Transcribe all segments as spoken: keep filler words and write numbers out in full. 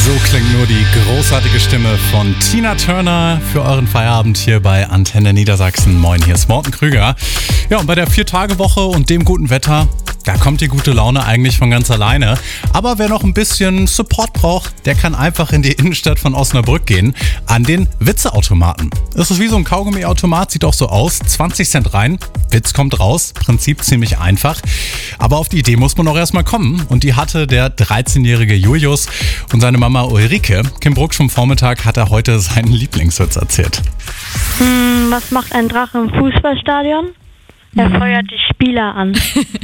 So klingt nur die großartige Stimme von Tina Turner für euren Feierabend hier bei Antenne Niedersachsen. Moin, hier ist Morten Krüger. Ja, und bei der Vier-Tage-Woche und dem guten Wetter, da kommt die gute Laune eigentlich von ganz alleine. Aber wer noch ein bisschen Support braucht, der kann einfach in die Innenstadt von Osnabrück gehen, an den Witzeautomaten. Es ist wie so ein Kaugummiautomat, sieht auch so aus. zwanzig Cent rein, Witz kommt raus. Prinzip ziemlich einfach. Aber auf die Idee muss man auch erstmal kommen. Und die hatte der dreizehnjährige Julius und seine Mama Ulrike. Kim Brucksch vom Vormittag hat er heute seinen Lieblingswitz erzählt. Hm, was macht ein Drache im Fußballstadion? Er feuert die Spieler an.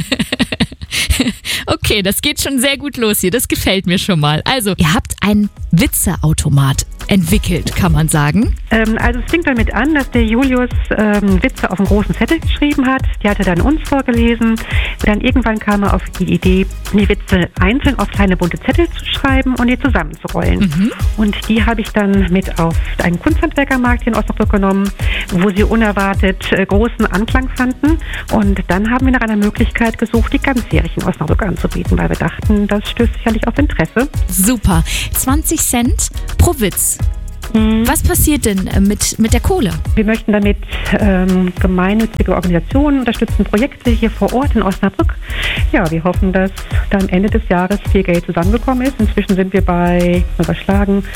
Okay, das geht schon sehr gut los hier. Das gefällt mir schon mal. Also, ihr habt einen Witzeautomat entwickelt, kann man sagen. Ähm, also es fing damit an, dass der Julius ähm, Witze auf einen großen Zettel geschrieben hat. Die hat er dann uns vorgelesen. Dann irgendwann kam er auf die Idee, die Witze einzeln auf kleine bunte Zettel zu schreiben und die zusammenzurollen. Mhm. Und die habe ich dann mit auf einen Kunsthandwerkermarkt in Osnabrück genommen, wo sie unerwartet äh, großen Anklang fanden. Und dann haben wir nach einer Möglichkeit gesucht, die ganzjährig in Osnabrück anzubieten, weil wir dachten, das stößt sicherlich auf Interesse. Super. zwanzig Cent pro Witz. Was passiert denn mit, mit der Kohle? Wir möchten damit ähm, gemeinnützige Organisationen unterstützen, Projekte hier vor Ort in Osnabrück. Ja, wir hoffen, dass da am Ende des Jahres viel Geld zusammengekommen ist. Inzwischen sind wir bei, überschlagen,